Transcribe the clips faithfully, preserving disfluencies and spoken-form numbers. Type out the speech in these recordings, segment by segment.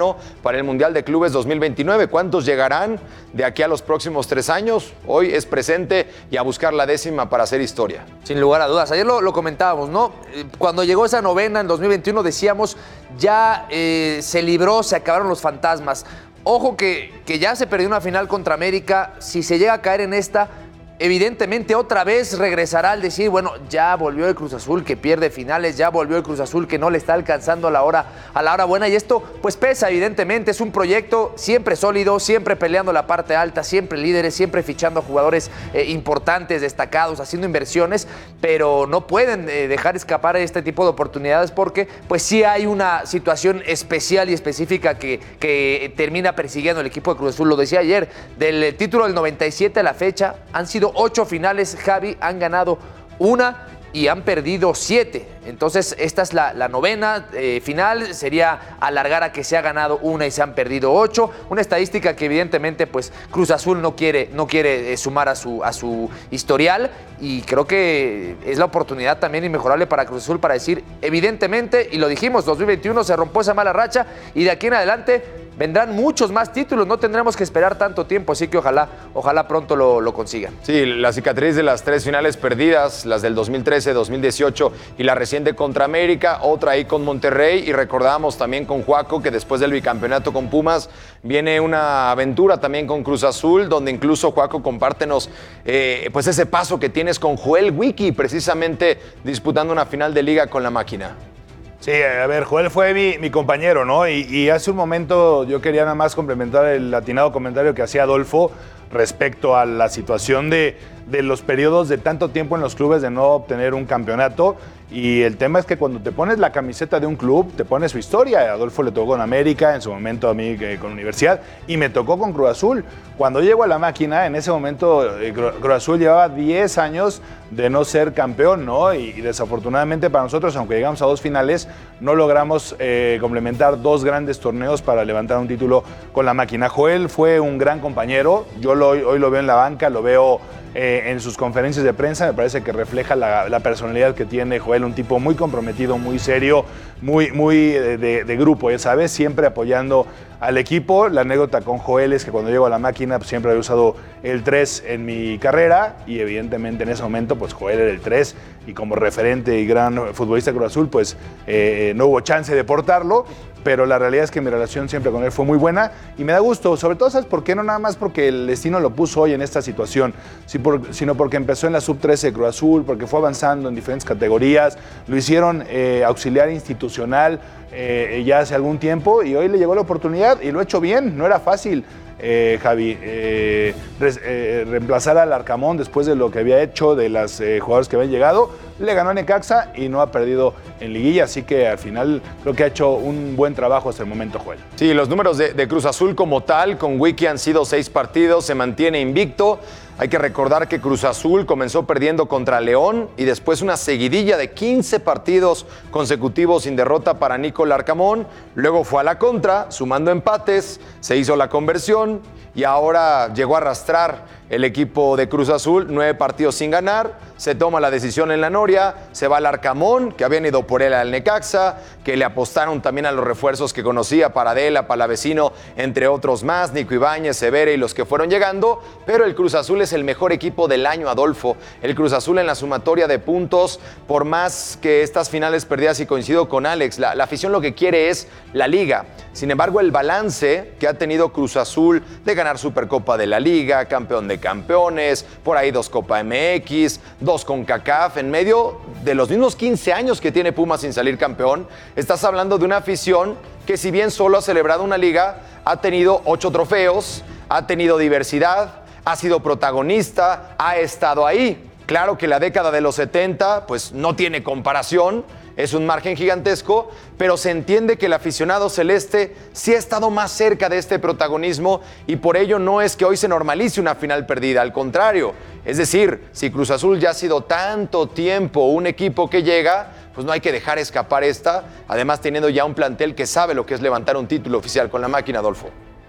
mexicano para el Mundial de Clubes dos mil veintinueve. ¿Cuántos llegarán de aquí a los próximos tres años? Hoy es presente y a buscar la décima para hacer historia. Sin lugar a dudas. Ayer lo, lo comentábamos, ¿no? Cuando llegó esa novena en dos mil veintiuno decíamos, ya eh, se libró, se acabaron los fantasmas. Ojo que, que ya se perdió una final contra América. Si se llega a caer en esta, evidentemente otra vez regresará al decir, bueno, ya volvió el Cruz Azul que pierde finales, ya volvió el Cruz Azul que no le está alcanzando a la hora, a la hora buena, y esto pues pesa evidentemente. Es un proyecto siempre sólido, siempre peleando la parte alta, siempre líderes, siempre fichando a jugadores eh, importantes, destacados, haciendo inversiones, pero no pueden eh, dejar escapar este tipo de oportunidades porque pues sí hay una situación especial y específica que, que termina persiguiendo el equipo de Cruz Azul. Lo decía ayer, del título del noventa y siete a la fecha han sido ocho finales, Javi, han ganado una y han perdido siete. Entonces, esta es la, la novena eh, final. Sería alargar a que se ha ganado una y se han perdido ocho. Una estadística que evidentemente pues Cruz Azul no quiere, no quiere eh, sumar a su, a su historial. Y creo que es la oportunidad también inmejorable para Cruz Azul para decir, evidentemente, y lo dijimos, dos mil veintiuno se rompió esa mala racha y de aquí en adelante vendrán muchos más títulos, no tendremos que esperar tanto tiempo, así que ojalá, ojalá pronto lo, lo consigan. Sí, la cicatriz de las tres finales perdidas, las del dos mil trece, dos mil dieciocho y la reciente contra América, otra ahí con Monterrey, y recordamos también con Juaco que después del bicampeonato con Pumas viene una aventura también con Cruz Azul, donde incluso Juaco, compártenos eh, pues ese paso que tienes con Joel Wiki, precisamente disputando una final de liga con la máquina. Sí, a ver, Joel fue mi, mi compañero, ¿no? Y, y hace un momento yo quería nada más complementar el atinado comentario que hacía Adolfo respecto a la situación de, de los periodos de tanto tiempo en los clubes de no obtener un campeonato. Y el tema es que cuando te pones la camiseta de un club, te pones su historia. A Adolfo le tocó con América, en su momento a mí eh, con Universidad, y me tocó con Cruz Azul. Cuando llego a la máquina, en ese momento eh, Cruz Azul llevaba diez años de no ser campeón, ¿no? Y, y desafortunadamente para nosotros, aunque llegamos a dos finales, no logramos eh, complementar dos grandes torneos para levantar un título con la máquina. Joel fue un gran compañero, yo lo, hoy lo veo en la banca, lo veo eh, en sus conferencias de prensa, me parece que refleja la, la personalidad que tiene Joel, un tipo muy comprometido, muy serio, muy, muy de, de, de grupo, ya sabes, siempre apoyando al equipo. La anécdota con Joel es que cuando llego a la máquina pues, siempre había usado el tres en mi carrera y evidentemente en ese momento pues Joel era el tres y como referente y gran futbolista de Cruz Azul pues eh, no hubo chance de portarlo, pero la realidad es que mi relación siempre con él fue muy buena y me da gusto, sobre todo, ¿sabes por qué? No nada más porque el destino lo puso hoy en esta situación, sino porque empezó en la sub trece de Cruz Azul, porque fue avanzando en diferentes categorías, lo hicieron eh, auxiliar institucional eh, ya hace algún tiempo y hoy le llegó la oportunidad y lo ha hecho bien, no era fácil. Eh, Javi, eh, re, eh, reemplazar al Arcamón después de lo que había hecho, de los eh, jugadores que habían llegado, le ganó a Necaxa y no ha perdido en liguilla, así que al final creo que ha hecho un buen trabajo hasta el momento, Joel. Sí, los números de, de Cruz Azul como tal, con Wiki han sido seis partidos, se mantiene invicto. Hay que recordar que Cruz Azul comenzó perdiendo contra León y después una seguidilla de quince partidos consecutivos sin derrota para Nicolás Arcamón. Luego fue a la contra, sumando empates, se hizo la conversión y ahora llegó a arrastrar el equipo de Cruz Azul, nueve partidos sin ganar, se toma la decisión en la Noria, se va al Arcamón, que habían ido por él al Necaxa, que le apostaron también a los refuerzos que conocía, Paradela, Palavecino, entre otros más, Nico Ibáñez, Severa y los que fueron llegando, pero el Cruz Azul es el mejor equipo del año, Adolfo. El Cruz Azul en la sumatoria de puntos, por más que estas finales perdidas, y coincido con Alex, la, la afición lo que quiere es la Liga. Sin embargo, el balance que ha tenido Cruz Azul de ganar Supercopa de la Liga, campeón de campeones, por ahí dos Copa M X, dos CONCACAF, en medio de los mismos quince años que tiene Pumas sin salir campeón, estás hablando de una afición que si bien solo ha celebrado una liga, ha tenido ocho trofeos, ha tenido diversidad, ha sido protagonista, ha estado ahí. Claro que la década de los setenta pues no tiene comparación, es un margen gigantesco, pero se entiende que el aficionado celeste sí ha estado más cerca de este protagonismo y por ello no es que hoy se normalice una final perdida, al contrario. Es decir, si Cruz Azul ya ha sido tanto tiempo un equipo que llega, pues no hay que dejar escapar esta, además teniendo ya un plantel que sabe lo que es levantar un título oficial con la máquina, Adolfo.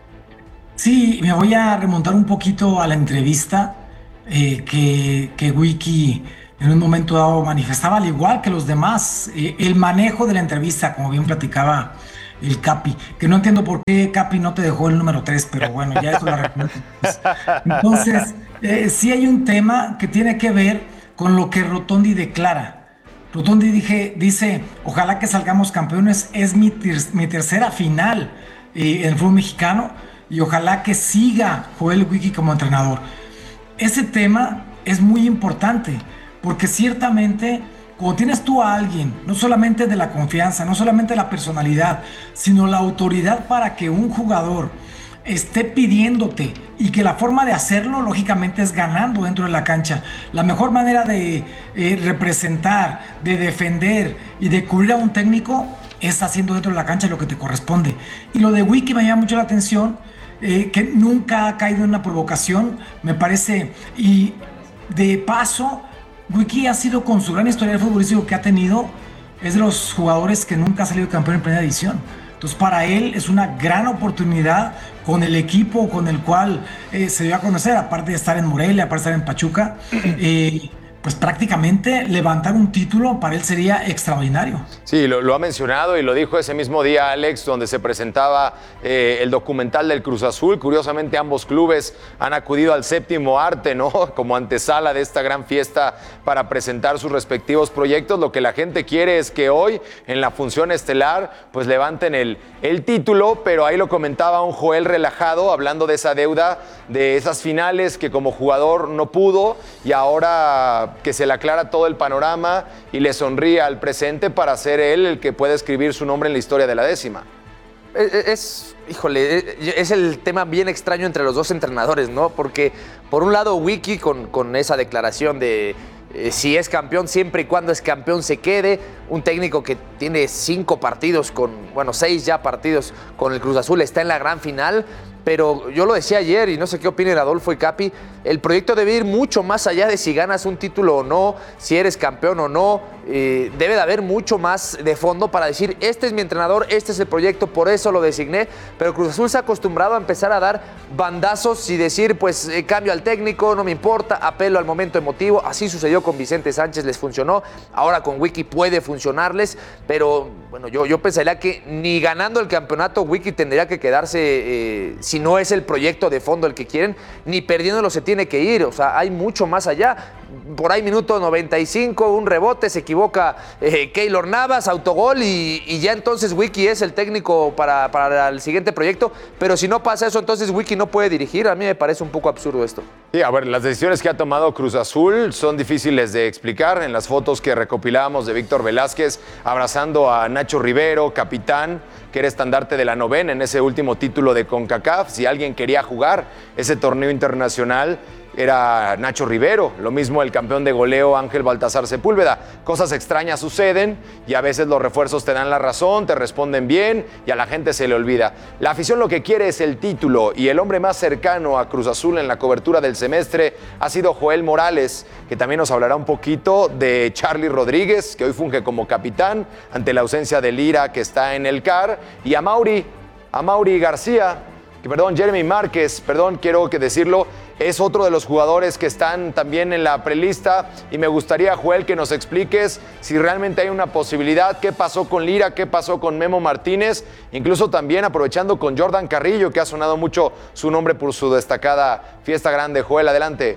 Sí, me voy a remontar un poquito a la entrevista eh, que, que Wiki en un momento dado manifestaba, al igual que los demás, eh, el manejo de la entrevista, como bien platicaba el Capi, que no entiendo por qué Capi no te dejó el número tres, pero bueno, ya eso lo recuerdo. Entonces, eh, sí hay un tema que tiene que ver con lo que Rotondi declara. Rotondi dije, dice, ojalá que salgamos campeones, es mi, ter mi tercera final eh, en el fútbol mexicano y ojalá que siga Joel Wiki como entrenador. Ese tema es muy importante porque ciertamente cuando tienes tú a alguien, no solamente de la confianza, no solamente la personalidad, sino la autoridad para que un jugador esté pidiéndote y que la forma de hacerlo lógicamente es ganando dentro de la cancha. La mejor manera de eh, representar, de defender y de cubrir a un técnico es haciendo dentro de la cancha lo que te corresponde. Y lo de Wiki me llama mucho la atención, eh, que nunca ha caído en una provocación, me parece, y de paso, Wiki ha sido, con su gran historial futbolístico que ha tenido, es de los jugadores que nunca ha salido campeón en primera división. Entonces, para él es una gran oportunidad con el equipo con el cual eh, se dio a conocer, aparte de estar en Morelia, aparte de estar en Pachuca, eh, pues prácticamente levantar un título para él sería extraordinario. Sí, lo, lo ha mencionado y lo dijo ese mismo día Alex, donde se presentaba eh, el documental del Cruz Azul. Curiosamente, ambos clubes han acudido al séptimo arte, ¿no? Como antesala de esta gran fiesta para presentar sus respectivos proyectos. Lo que la gente quiere es que hoy, en la función estelar, pues levanten el, el título, pero ahí lo comentaba un Joel relajado, hablando de esa deuda, de esas finales que como jugador no pudo y ahora que se le aclara todo el panorama y le sonríe al presente para ser él el que pueda escribir su nombre en la historia de la décima. Es, es, híjole, es el tema bien extraño entre los dos entrenadores, ¿no? Porque por un lado Wiki con, con esa declaración de eh, si es campeón, siempre y cuando es campeón se quede, un técnico que tiene cinco partidos con, bueno, seis ya partidos con el Cruz Azul, está en la gran final. Pero yo lo decía ayer y no sé qué opinen Adolfo y Capi, el proyecto debe ir mucho más allá de si ganas un título o no, si eres campeón o no. Eh, debe de haber mucho más de fondo para decir, este es mi entrenador, este es el proyecto, por eso lo designé. Pero Cruz Azul se ha acostumbrado a empezar a dar bandazos y decir, pues eh, cambio al técnico, no me importa, apelo al momento emotivo. Así sucedió con Vicente Sánchez, les funcionó. Ahora con Wiki puede funcionarles, pero bueno, yo, yo pensaría que ni ganando el campeonato Wiki tendría que quedarse, eh, si no es el proyecto de fondo el que quieren, ni perdiéndolo se tiene que ir. O sea, hay mucho más allá. Por ahí minuto noventa y cinco, un rebote, se equivoca eh, Keylor Navas, autogol y, y ya entonces Wiki es el técnico para, para el siguiente proyecto. Pero si no pasa eso, entonces Wiki no puede dirigir. A mí me parece un poco absurdo esto. Sí, a ver, las decisiones que ha tomado Cruz Azul son difíciles de explicar. En las fotos que recopilábamos de Víctor Velázquez abrazando a Nacho Rivero, capitán, que era estandarte de la novena en ese último título de CONCACAF. Si alguien quería jugar ese torneo internacional, era Nacho Rivero, lo mismo el campeón de goleo Ángel Baltasar Sepúlveda. Cosas extrañas suceden y a veces los refuerzos te dan la razón, te responden bien y a la gente se le olvida. La afición lo que quiere es el título y el hombre más cercano a Cruz Azul en la cobertura del semestre ha sido Joel Morales, que también nos hablará un poquito de Charly Rodríguez, que hoy funge como capitán ante la ausencia de Lira, que está en el C A R, y a Mauri, a Mauri García, que perdón, Jeremy Márquez, perdón, quiero que decirlo, es otro de los jugadores que están también en la prelista y me gustaría, Joel, que nos expliques si realmente hay una posibilidad, qué pasó con Lira, qué pasó con Memo Martínez, incluso también aprovechando con Jordan Carrillo, que ha sonado mucho su nombre por su destacada fiesta grande. Joel, adelante.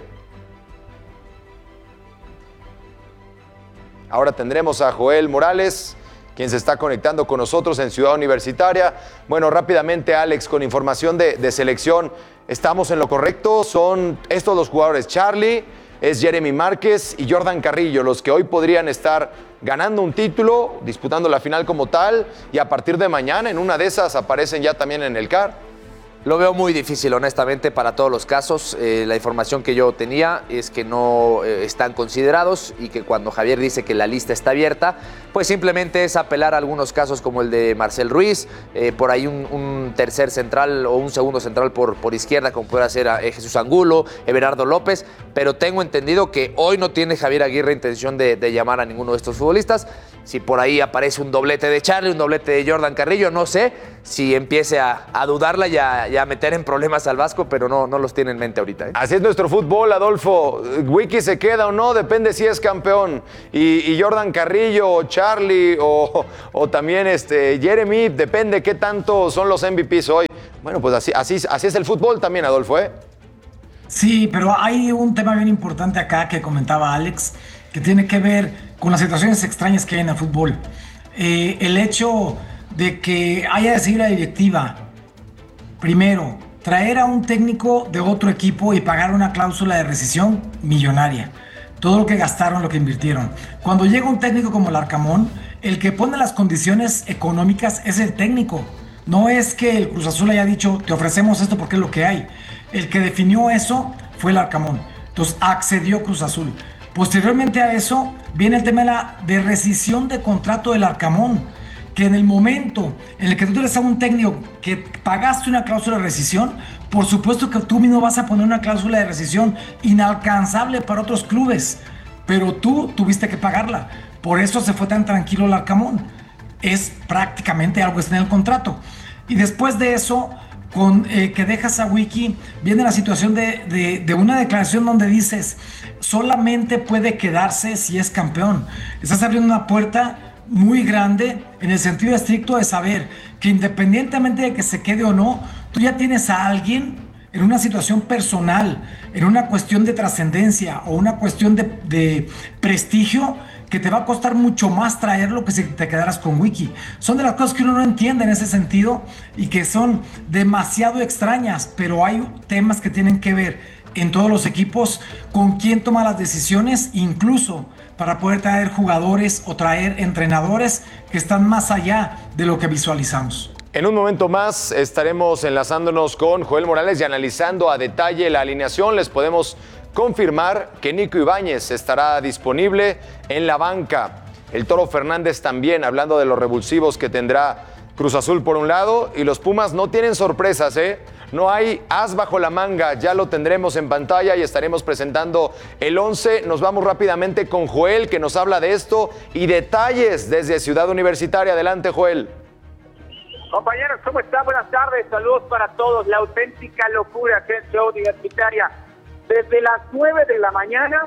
Ahora tendremos a Joel Morales, quien se está conectando con nosotros en Ciudad Universitaria. Bueno, rápidamente, Alex, con información de, de selección, ¿estamos en lo correcto? Son estos los jugadores, Charly, es Jeremy Márquez y Jordan Carrillo, los que hoy podrían estar ganando un título, disputando la final como tal, y a partir de mañana, en una de esas, aparecen ya también en el C A R. Lo veo muy difícil, honestamente, para todos los casos. Eh, la información que yo tenía es que no eh, están considerados y que cuando Javier dice que la lista está abierta, pues simplemente es apelar a algunos casos como el de Marcel Ruiz, eh, por ahí un, un tercer central o un segundo central por, por izquierda, como puede ser a, eh, Jesús Angulo, Everardo López, pero tengo entendido que hoy no tiene Javier Aguirre intención de, de llamar a ninguno de estos futbolistas. si por ahí aparece un doblete de Charlie, un doblete de Jordan Carrillo, no sé si empiece a, a dudarla y a, y a meter en problemas al Vasco, pero no, no los tiene en mente ahorita, ¿eh? Así es nuestro fútbol, Adolfo. Wiki se queda o no, depende si es campeón. Y, y Jordan Carrillo, o Charlie, o, o también este Jeremy, depende qué tanto son los M V Ps hoy. Bueno, pues así, así, así es el fútbol también, Adolfo, ¿eh? Sí, pero hay un tema bien importante acá que comentaba Alex, que tiene que ver con las situaciones extrañas que hay en el fútbol. Eh, el hecho de que haya decidido la directiva, primero, traer a un técnico de otro equipo y pagar una cláusula de rescisión millonaria. Todo lo que gastaron, lo que invirtieron. Cuando llega un técnico como el Arcamón, el que pone las condiciones económicas es el técnico. No es que el Cruz Azul haya dicho, te ofrecemos esto porque es lo que hay. El que definió eso fue el Arcamón. Entonces accedió Cruz Azul. Posteriormente a eso viene el tema de la de rescisión de contrato del Arcamón, que en el momento en el que tú tienes a un técnico que pagaste una cláusula de rescisión, por supuesto que tú mismo vas a poner una cláusula de rescisión inalcanzable para otros clubes, pero tú tuviste que pagarla. Por eso se fue tan tranquilo el Arcamón. Es prácticamente algo que está en el contrato. Y después de eso, con eh, que dejas a Wiki, viene la situación de, de, de una declaración donde dices, solamente puede quedarse si es campeón. Estás abriendo una puerta muy grande en el sentido estricto de saber que independientemente de que se quede o no, tú ya tienes a alguien en una situación personal, en una cuestión de trascendencia o una cuestión de, de prestigio, que te va a costar mucho más traerlo que si te quedaras con Wiki. Son de las cosas que uno no entiende en ese sentido y que son demasiado extrañas, pero hay temas que tienen que ver en todos los equipos con quién toma las decisiones, incluso para poder traer jugadores o traer entrenadores que están más allá de lo que visualizamos. En un momento más estaremos enlazándonos con Joel Morales y analizando a detalle la alineación. Les podemos confirmar que Nico Ibáñez estará disponible en la banca. El Toro Fernández también, hablando de los revulsivos que tendrá Cruz Azul por un lado, y los Pumas no tienen sorpresas, ¿eh? No hay as bajo la manga, ya lo tendremos en pantalla y estaremos presentando el once. Nos vamos rápidamente con Joel, que nos habla de esto y detalles desde Ciudad Universitaria. Adelante, Joel. Compañeros, ¿cómo están? Buenas tardes, saludos para todos. La auténtica locura que es Ciudad Universitaria. Desde las nueve de la mañana,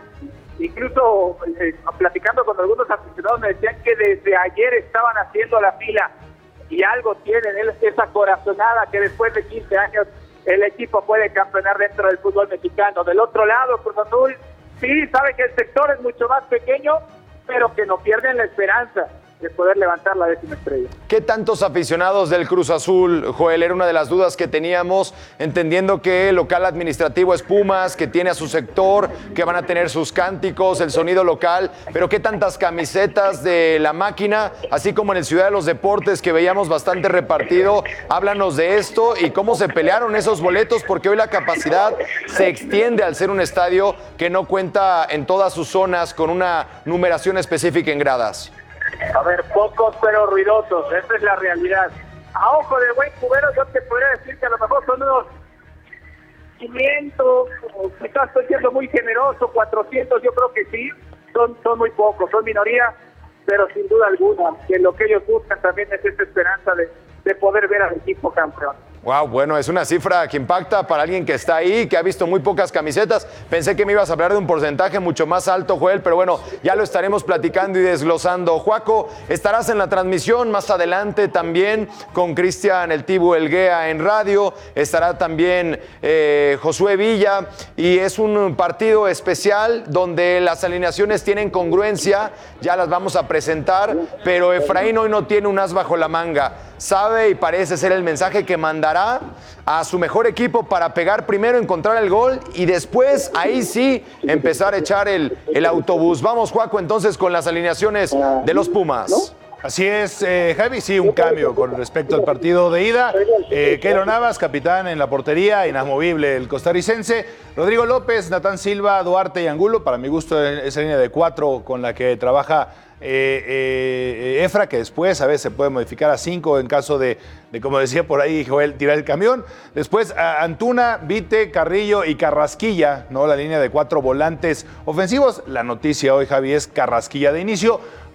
incluso eh, platicando con algunos aficionados, me decían que desde ayer estaban haciendo la fila y algo tienen, esa corazonada que después de quince años el equipo puede campeonar dentro del fútbol mexicano. Del otro lado, Cruz Azul, sí, sabe que el sector es mucho más pequeño, pero que no pierden la esperanza de poder levantar la décima estrella. ¿Qué tantos aficionados del Cruz Azul, Joel? Era una de las dudas que teníamos, entendiendo que el local administrativo es Pumas, que tiene a su sector, que van a tener sus cánticos, el sonido local, pero ¿qué tantas camisetas de la máquina, así como en el Ciudad de los Deportes, que veíamos bastante repartido? Háblanos de esto y cómo se pelearon esos boletos, porque hoy la capacidad se extiende al ser un estadio que no cuenta en todas sus zonas con una numeración específica en gradas. A ver, pocos pero ruidosos, esa es la realidad. A ojo de buen cubero, yo te podría decir que a lo mejor son unos quinientos, o quizás estoy siendo muy generoso, cuatrocientos, yo creo que sí, son, son muy pocos, son minoría, pero sin duda alguna, que lo que ellos buscan también es esa esperanza de, de poder ver al equipo campeón. Wow, bueno, es una cifra que impacta para alguien que está ahí, que ha visto muy pocas camisetas. Pensé que me ibas a hablar de un porcentaje mucho más alto, Joel, pero bueno, ya lo estaremos platicando y desglosando. Juaco, estarás en la transmisión más adelante también con Cristian El Tibu Elguea en radio. Estará también eh, Josué Villa y es un partido especial donde las alineaciones tienen congruencia. Ya las vamos a presentar, pero Efraín hoy no tiene un as bajo la manga. Sabe y parece ser el mensaje que mandará a su mejor equipo para pegar primero, encontrar el gol y después, ahí sí, empezar a echar el, el autobús. Vamos, Juaco, entonces con las alineaciones de los Pumas. Así es, eh, Javi, sí, un cambio con respecto al partido de ida. Eh, Keylor Navas, capitán en la portería, inamovible el costarricense. Rodrigo López, Natán Silva, Duarte y Angulo. Para mi gusto, esa línea de cuatro con la que trabaja eh, eh, Efra, que después a veces se puede modificar a cinco en caso de, de, como decía por ahí Joel, tirar el camión. Después a Antuna, Vite, Carrillo y Carrasquilla, ¿no? La línea de cuatro volantes ofensivos. La noticia hoy, Javi, es Carrasquilla de inicio.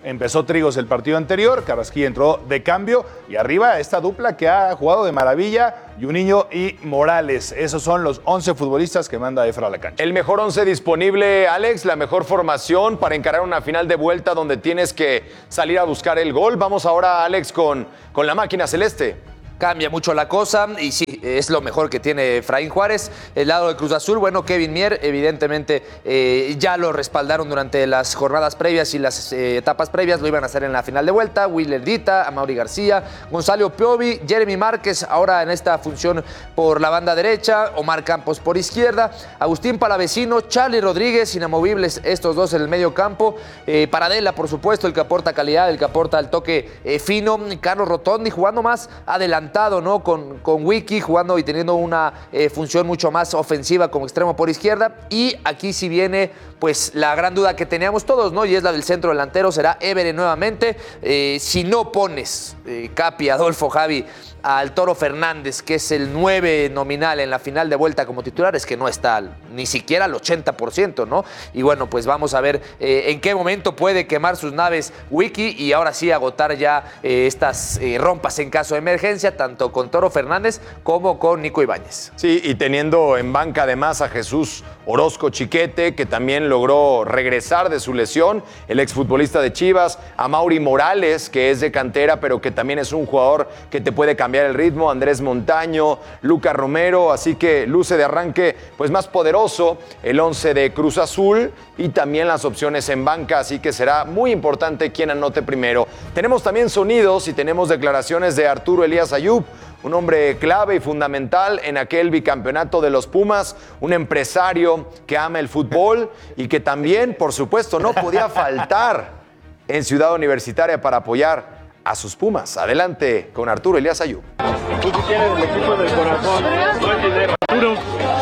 Empezó Trigos el partido anterior, Carrasquilla entró de cambio y arriba esta dupla que ha jugado de maravilla, Juninho y Morales. Esos son los once futbolistas que manda Efra a la cancha. El mejor once disponible, Alex, la mejor formación para encarar una final de vuelta donde tienes que salir a buscar el gol. Vamos ahora, Alex, con, con la máquina celeste. Cambia mucho la cosa y sí, es lo mejor que tiene Efraín Juárez. El lado de Cruz Azul, bueno, Kevin Mier, evidentemente eh, ya lo respaldaron durante las jornadas previas y las eh, etapas previas, lo iban a hacer en la final de vuelta. Willer Dita, Amaury García, Gonzalo Piovi, Jeremy Márquez, ahora en esta función por la banda derecha, Omar Campos por izquierda, Agustín Palavecino, Charlie Rodríguez, inamovibles estos dos en el medio campo. Eh, Paradela, por supuesto, el que aporta calidad, el que aporta el toque eh, fino. Carlos Rotondi jugando más adelante, ¿no? Con, con Wiki jugando y teniendo una eh, función mucho más ofensiva como extremo por izquierda. Y aquí sí viene pues la gran duda que teníamos todos, ¿no? Y es la del centro delantero, será Évere nuevamente. Eh, si no pones, eh, Capi, Adolfo, Javi, al Toro Fernández, que es el nueve nominal en la final de vuelta como titular, es que no está ni siquiera al ochenta por ciento, ¿no? Y bueno, pues vamos a ver eh, en qué momento puede quemar sus naves Wiki y ahora sí agotar ya eh, estas eh, rompas en caso de emergencia, tanto con Toro Fernández como con Nico Ibáñez. Sí, y teniendo en banca además a Jesús Orozco Chiquete, que también logró regresar de su lesión, el exfutbolista de Chivas, a Mauri Morales, que es de cantera, pero que también es un jugador que te puede cambiar el ritmo, Andrés Montaño, Lucas Romero, así que luce de arranque pues más poderoso el once de Cruz Azul y también las opciones en banca, así que será muy importante quién anote primero. Tenemos también sonidos y tenemos declaraciones de Arturo Elías Ayub, un hombre clave y fundamental en aquel bicampeonato de los Pumas, un empresario que ama el fútbol y que también, por supuesto, no podía faltar en Ciudad Universitaria para apoyar a sus Pumas. Adelante con Arturo Elías Ayub. Tú sí tienes el equipo del corazón, no el dinero. Arturo.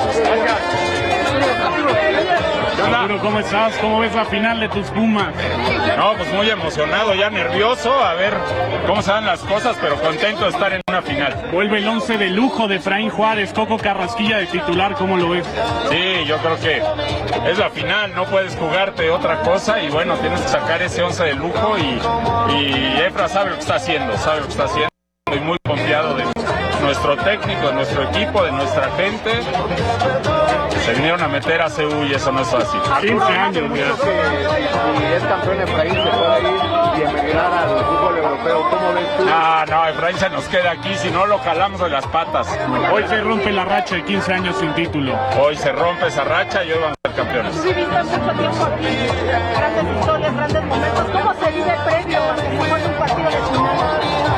Arturo, ¿cómo estás? ¿Cómo ves la final de tus Pumas? No, pues muy emocionado, ya nervioso, a ver cómo se dan las cosas, pero contento de estar en una final. Vuelve el once de lujo de Efraín Juárez, Coco Carrasquilla de titular, ¿cómo lo ves? Sí, yo creo que es la final, no puedes jugarte otra cosa y bueno, tienes que sacar ese once de lujo y, y Efra sabe lo que está haciendo, sabe lo que está haciendo. Estoy muy confiado de nuestro técnico, de nuestro equipo, de nuestra gente. Se vinieron a meter a C U y eso no es fácil. quince años, mira. Si es campeón Efraín, se puede ir y emigrar al fútbol europeo. ¿Cómo ves tú? Ah, no, Efraín se nos queda aquí, si no lo jalamos de las patas. Hoy se rompe la racha de quince años sin título. Hoy se rompe esa racha y hoy vamos a ser campeones. Viviste mucho tiempo aquí, grandes historias, grandes momentos. ¿Cómo se vive previo a que se juegue un partido de final?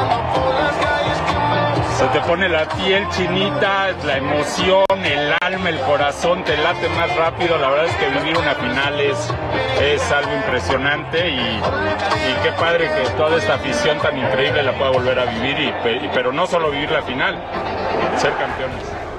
Se te pone la piel chinita, la emoción, el alma, el corazón, te late más rápido. La verdad es que vivir una final es, es algo impresionante y, y qué padre que toda esta afición tan increíble la pueda volver a vivir, y, pero no solo vivir la final, ser campeones.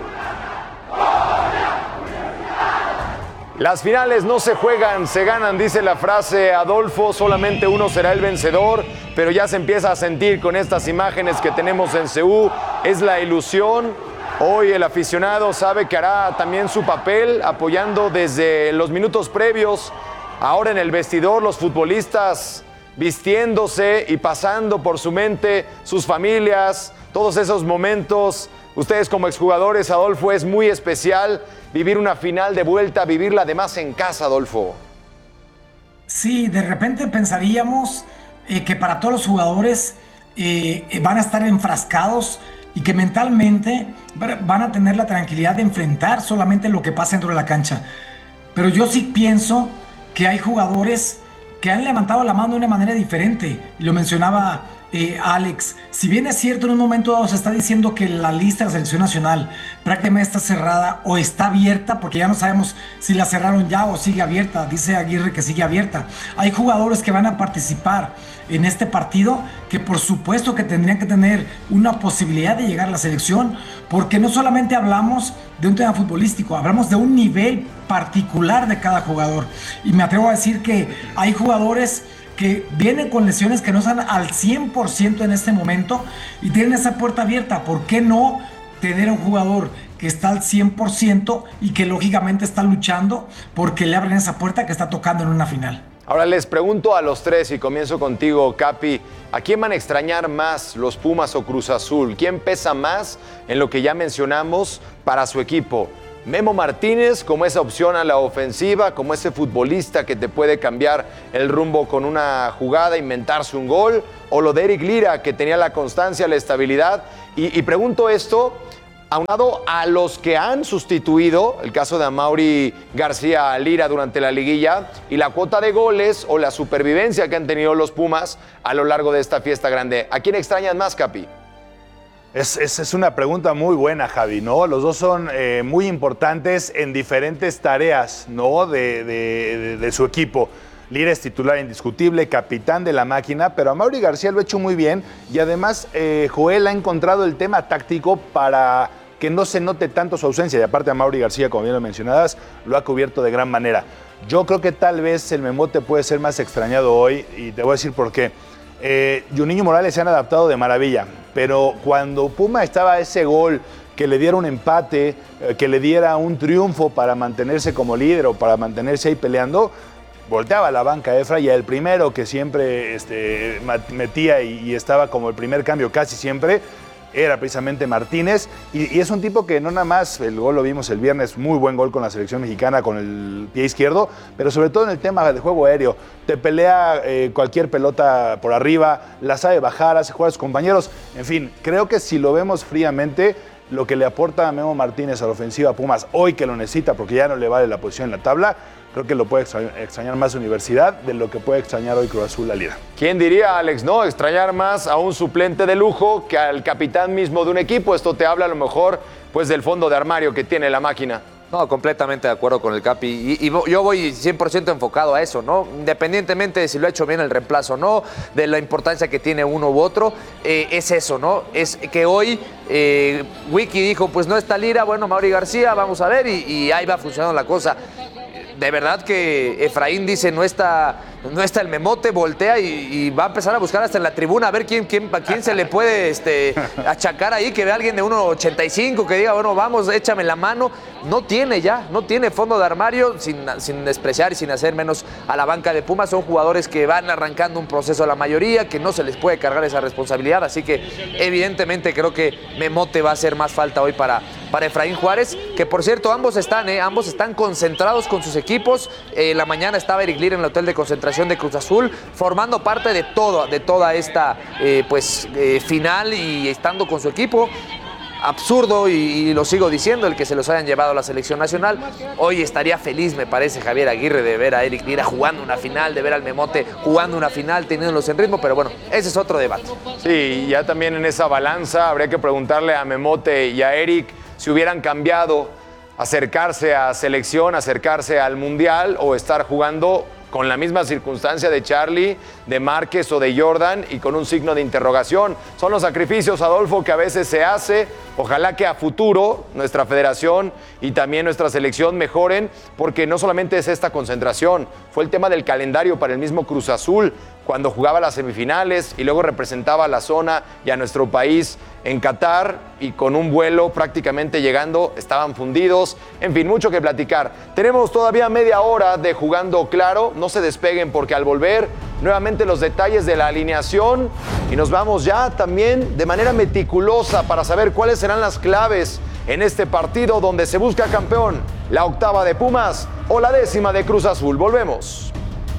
Las finales no se juegan, se ganan, dice la frase Adolfo, solamente uno será el vencedor, pero ya se empieza a sentir con estas imágenes que tenemos en C U, es la ilusión. Hoy el aficionado sabe que hará también su papel apoyando desde los minutos previos, ahora en el vestidor los futbolistas vistiéndose y pasando por su mente sus familias, todos esos momentos. Ustedes como exjugadores, Adolfo, es muy especial vivir una final de vuelta, vivirla además en casa, Adolfo. Sí, de repente pensaríamos eh, que para todos los jugadores eh, van a estar enfrascados y que mentalmente van a tener la tranquilidad de enfrentar solamente lo que pasa dentro de la cancha. Pero yo sí pienso que hay jugadores que han levantado la mano de una manera diferente. Lo mencionaba eh, Alex. Si bien es cierto, en un momento dado se está diciendo que la lista de la selección nacional prácticamente está cerrada o está abierta, porque ya no sabemos si la cerraron ya o sigue abierta. Dice Aguirre que sigue abierta. Hay jugadores que van a participar en este partido que por supuesto que tendrían que tener una posibilidad de llegar a la selección, porque no solamente hablamos de un tema futbolístico, hablamos de un nivel particular de cada jugador. Y me atrevo a decir que hay jugadores que vienen con lesiones que no están al cien por ciento en este momento y tienen esa puerta abierta. ¿Por qué no tener un jugador que está al cien por ciento y que lógicamente está luchando porque le abren esa puerta que está tocando en una final? Ahora les pregunto a los tres y comienzo contigo, Capi, ¿a quién van a extrañar más, los Pumas o Cruz Azul? ¿Quién pesa más en lo que ya mencionamos para su equipo? ¿Memo Martínez como esa opción a la ofensiva, como ese futbolista que te puede cambiar el rumbo con una jugada, inventarse un gol? ¿O lo de Eric Lira, que tenía la constancia, la estabilidad? Y, y pregunto esto aunado a los que han sustituido, el caso de Amaury García Lira durante la liguilla, y la cuota de goles o la supervivencia que han tenido los Pumas a lo largo de esta fiesta grande. ¿A quién extrañan más, Capi? Es, es, es una pregunta muy buena, Javi, ¿no? Los dos son eh, muy importantes en diferentes tareas, ¿no? De, de, de, de su equipo. Lira es titular indiscutible, capitán de la máquina, pero Amaury García lo ha hecho muy bien y además eh, Joel ha encontrado el tema táctico para que no se note tanto su ausencia. Y aparte Amaury García, como bien lo mencionabas, lo ha cubierto de gran manera. Yo creo que tal vez el Memote puede ser más extrañado hoy y te voy a decir por qué. Eh, Juninho Morales se han adaptado de maravilla, pero cuando Puma estaba a ese gol que le diera un empate, eh, que le diera un triunfo para mantenerse como líder o para mantenerse ahí peleando, volteaba a la banca Efra y el primero que siempre este, metía y, y estaba como el primer cambio casi siempre era precisamente Martínez y, y es un tipo que no nada más, el gol lo vimos el viernes, muy buen gol con la selección mexicana con el pie izquierdo, pero sobre todo en el tema de juego aéreo, te pelea eh, cualquier pelota por arriba, la sabe bajar, hace jugar a sus compañeros, en fin, creo que si lo vemos fríamente, lo que le aporta a Memo Martínez a la ofensiva Pumas hoy que lo necesita porque ya no le vale la posición en la tabla, creo que lo puede extrañar más Universidad de lo que puede extrañar hoy Cruz Azul a Lira. ¿Quién diría, Alex, no? Extrañar más a un suplente de lujo que al capitán mismo de un equipo. Esto te habla a lo mejor pues del fondo de armario que tiene la máquina. No, completamente de acuerdo con el Capi. Y, y yo voy cien por ciento enfocado a eso, ¿no? Independientemente de si lo ha hecho bien el reemplazo o no, de la importancia que tiene uno u otro, eh, es eso, ¿no? Es que hoy eh, Wiki dijo, pues no está Lira, bueno, Amaury García, vamos a ver, y, y ahí va funcionando la cosa. De verdad que Efraín dice, no está, no está el Memote, voltea y, y va a empezar a buscar hasta en la tribuna a ver quién, quién, a quién se le puede este, achacar ahí, que vea a alguien de uno ochenta y cinco, que diga, bueno, vamos, échame la mano. No tiene ya, no tiene fondo de armario, sin, sin despreciar y sin hacer menos a la banca de Pumas. Son jugadores que van arrancando un proceso a la mayoría, que no se les puede cargar esa responsabilidad, así que evidentemente creo que Memote va a hacer más falta hoy para, para Efraín Juárez, que por cierto ambos están, eh, ambos están concentrados con sus equipos. Eh, la mañana estaba Eric Lira en el hotel de concentración de Cruz Azul, formando parte de todo, de toda esta eh, pues, eh, final y estando con su equipo. Absurdo, y, y lo sigo diciendo, el que se los hayan llevado a la selección nacional. Hoy estaría feliz, me parece, Javier Aguirre, de ver a Eric Lira jugando una final, de ver al Memote jugando una final, teniéndolos en ritmo, pero bueno, ese es otro debate. Sí, ya también en esa balanza habría que preguntarle a Memote y a Eric si hubieran cambiado acercarse a selección, acercarse al Mundial o estar jugando con la misma circunstancia de Charlie, de Márquez o de Jordan y con un signo de interrogación. Son los sacrificios, Adolfo, que a veces se hace. Ojalá que a futuro nuestra federación y también nuestra selección mejoren, porque no solamente es esta concentración, fue el tema del calendario para el mismo Cruz Azul, cuando jugaba las semifinales y luego representaba a la zona y a nuestro país en Qatar y con un vuelo prácticamente llegando, estaban fundidos. En fin, mucho que platicar. Tenemos todavía media hora de Jugando Claro. No se despeguen porque al volver, nuevamente los detalles de la alineación y nos vamos ya también de manera meticulosa para saber cuáles serán las claves en este partido donde se busca campeón, la octava de Pumas o la décima de Cruz Azul. Volvemos.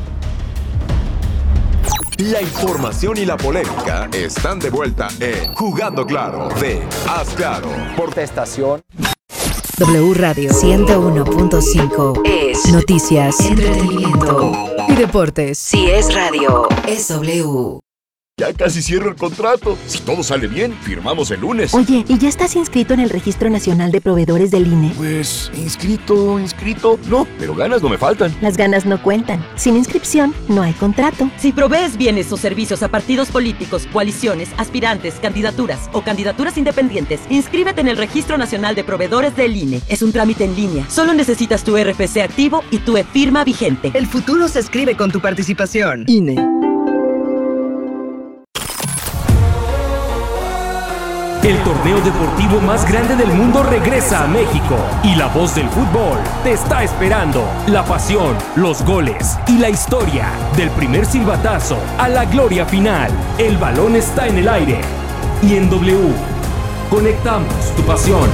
La información y la polémica están de vuelta en Jugando Claro de Haz Claro por esta estación. W Radio ciento uno punto cinco es noticias, entretenimiento y deportes. Si es radio, es W. Ya casi cierro el contrato. Si todo sale bien, firmamos el lunes. Oye, ¿y ya estás inscrito en el Registro Nacional de Proveedores del I N E? Pues, inscrito, inscrito, no, pero ganas no me faltan. Las ganas no cuentan. Sin inscripción, no hay contrato. Si provees bienes o servicios a partidos políticos, coaliciones, aspirantes, candidaturas o candidaturas independientes, inscríbete en el Registro Nacional de Proveedores del I N E. Es un trámite en línea. Solo necesitas tu R F C activo y tu e-firma vigente. El futuro se escribe con tu participación. I N E. El torneo deportivo más grande del mundo regresa a México y la voz del fútbol te está esperando. La pasión, los goles y la historia del primer silbatazo a la gloria final. El balón está en el aire y en W. Conectamos tu pasión.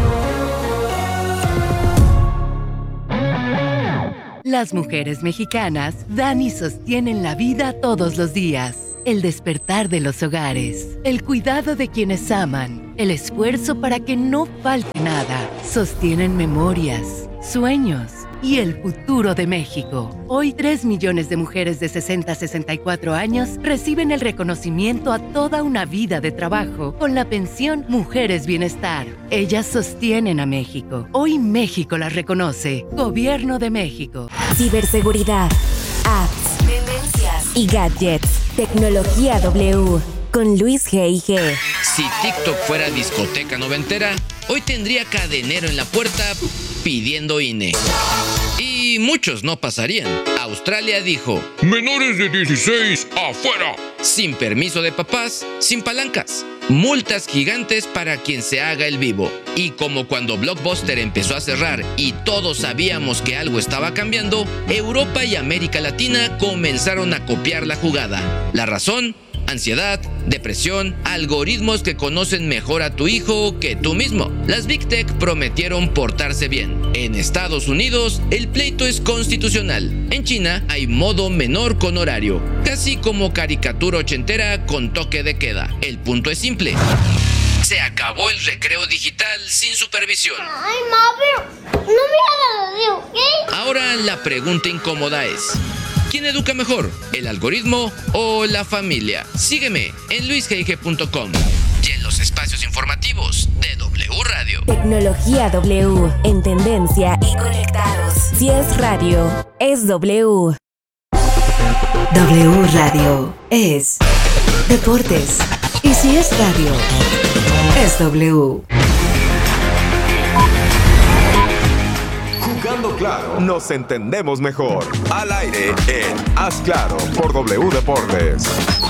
Las mujeres mexicanas dan y sostienen la vida todos los días. El despertar de los hogares, el cuidado de quienes aman, el esfuerzo para que no falte nada. Sostienen memorias, sueños y el futuro de México. Hoy, tres millones de mujeres de sesenta a sesenta y cuatro años reciben el reconocimiento a toda una vida de trabajo con la pensión Mujeres Bienestar. Ellas sostienen a México. Hoy México las reconoce. Gobierno de México. Ciberseguridad, apps, tendencias y gadgets. Tecnología W con Luis G I G. Si TikTok fuera discoteca noventera, hoy tendría cadenero en la puerta pidiendo I N E. Y muchos no pasarían. Australia dijo: menores de dieciséis, afuera. Sin permiso de papás, sin palancas. Multas gigantes para quien se haga el vivo. Y como cuando Blockbuster empezó a cerrar y todos sabíamos que algo estaba cambiando, Europa y América Latina comenzaron a copiar la jugada. ¿La razón? Ansiedad, depresión, algoritmos que conocen mejor a tu hijo que tú mismo. Las Big Tech prometieron portarse bien. En Estados Unidos, el pleito es constitucional. En China, hay modo menor con horario, casi como caricatura ochentera con toque de queda. El punto es simple: se acabó el recreo digital sin supervisión. Ay, mami, no me hagas, ¿ok? Ahora la pregunta incómoda es: ¿quién educa mejor, el algoritmo o la familia? Sígueme en luis g i g punto com y en los espacios informativos de W Radio. Tecnología W, en tendencia y conectados. Si es radio, es W. W Radio es deportes. Y si es radio, es W. Jugando claro, nos entendemos mejor. Al aire en Haz Claro por W Deportes.